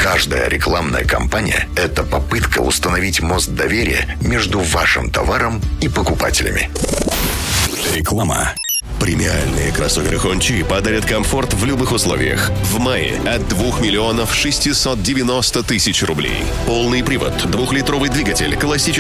Каждая рекламная кампания – это попытка установить мост доверия между вашим товаром и покупателями. Реклама. Премиальные кроссоверы Хончи подарят комфорт в любых условиях. В мае от 2 миллионов 690 тысяч рублей. Полный привод, 2-литровый двигатель, классический